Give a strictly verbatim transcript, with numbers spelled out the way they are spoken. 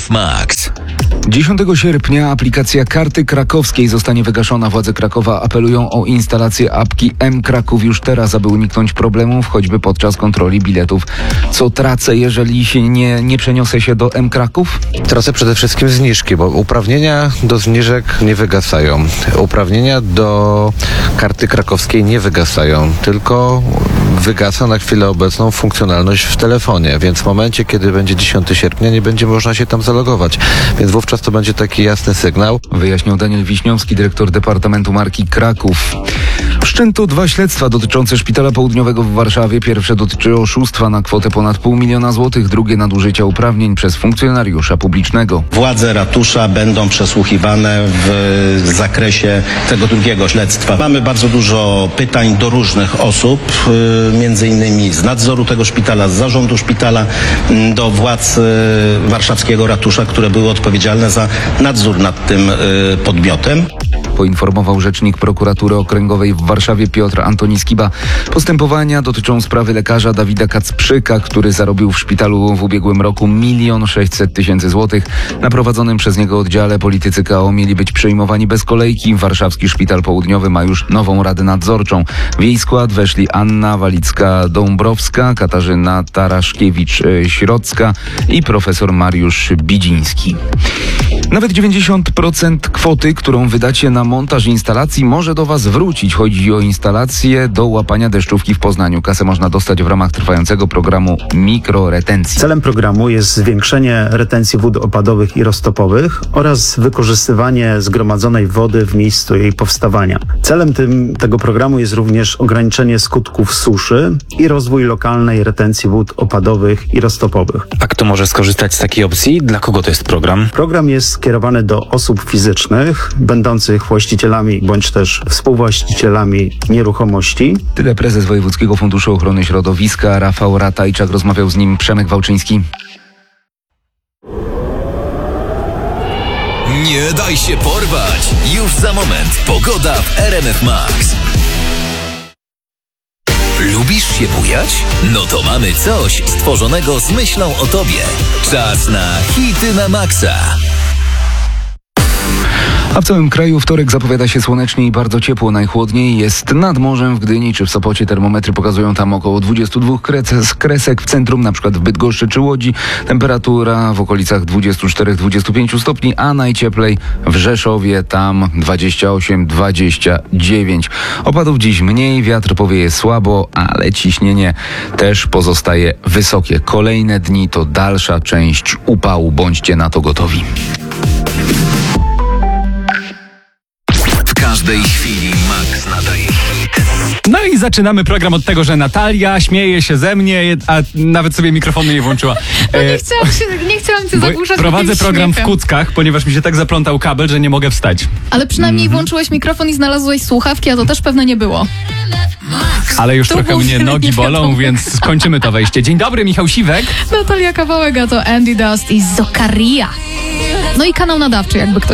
F Max. dziesiątego sierpnia aplikacja Karty Krakowskiej zostanie wygaszona. Władze Krakowa apelują o instalację apki M-Kraków już teraz, aby uniknąć problemów, choćby podczas kontroli biletów. Co tracę, jeżeli się nie, nie przeniosę się do M-Kraków? Tracę przede wszystkim zniżki, bo uprawnienia do zniżek nie wygasają. Uprawnienia do Karty Krakowskiej nie wygasają, tylko wygasa na chwilę obecną funkcjonalność w telefonie, więc w momencie, kiedy będzie dziesiątego sierpnia, nie będzie można się tam zalogować, więc wówczas to będzie taki jasny sygnał. Wyjaśniał Daniel Wiśniowski, dyrektor Departamentu Marki Kraków. Wszczęto dwa śledztwa dotyczące Szpitala Południowego w Warszawie. Pierwsze dotyczy oszustwa na kwotę ponad pół miliona złotych, drugie nadużycia uprawnień przez funkcjonariusza publicznego. Władze ratusza będą przesłuchiwane w zakresie tego drugiego śledztwa. Mamy bardzo dużo pytań do różnych osób, między innymi z nadzoru tego szpitala, z zarządu szpitala, do władz warszawskiego ratusza, które były odpowiedzialne za nadzór nad tym podmiotem. Poinformował rzecznik prokuratury okręgowej w Warszawie Piotr Antoni Skiba. Postępowania dotyczą sprawy lekarza Dawida Kacprzyka, który zarobił w szpitalu w ubiegłym roku milion sześćset tysięcy złotych. Na prowadzonym przez niego oddziale politycy K O mieli być przejmowani bez kolejki. Warszawski Szpital Południowy ma już nową radę nadzorczą. W jej skład weszli Anna Walicka-Dąbrowska, Katarzyna Taraszkiewicz-Środzka i profesor Mariusz Bidziński. Nawet dziewięćdziesiąt procent kwoty, którą wydacie na montaż instalacji, może do Was wrócić. Chodzi o instalację do łapania deszczówki w Poznaniu. Kasę można dostać w ramach trwającego programu mikroretencji. Celem programu jest zwiększenie retencji wód opadowych i roztopowych oraz wykorzystywanie zgromadzonej wody w miejscu jej powstawania. Celem tym, tego programu jest również ograniczenie skutków suszy i rozwój lokalnej retencji wód opadowych i roztopowych. A kto może skorzystać z takiej opcji? Dla kogo to jest program? Program jest skierowany do osób fizycznych, będących właścicielami bądź też współwłaścicielami nieruchomości. Tyle prezes Wojewódzkiego Funduszu Ochrony Środowiska Rafał Ratajczak. Rozmawiał z nim Przemek Wałczyński. Nie daj się porwać! Już za moment pogoda w R M F Max. Lubisz się bujać? No to mamy coś stworzonego z myślą o Tobie. Czas na hity na maksa. A w całym kraju wtorek zapowiada się słonecznie i bardzo ciepło. Najchłodniej jest nad morzem w Gdyni czy w Sopocie. Termometry pokazują tam około dwadzieścia dwa kresek. W centrum, na przykład w Bydgoszczy czy Łodzi, temperatura w okolicach dwadzieścia cztery do dwudziestu pięciu stopni, a najcieplej w Rzeszowie, tam dwadzieścia osiem do dwudziestu dziewięciu. Opadów dziś mniej, wiatr powieje słabo, ale ciśnienie też pozostaje wysokie. Kolejne dni to dalsza część upału. Bądźcie na to gotowi. W każdej chwili Max nadaje hit. No i zaczynamy program od tego, że Natalia śmieje się ze mnie, a nawet sobie mikrofonu nie włączyła. No nie chciałam się, nie chciałam cię zagłuszać. Prowadzę program śmiechem. w kuckach, ponieważ mi się tak zaplątał kabel, że nie mogę wstać. Ale przynajmniej Mhm. włączyłeś mikrofon i znalazłeś słuchawki, a to też pewnie nie było. Ale już To trochę było mnie nogi nie bolą, wiadomo. więc skończymy to wejście. Dzień dobry, Michał Siwek. Natalia Kawałek, a to Andy Dust i Zokaria. No i kanał nadawczy, jakby ktoś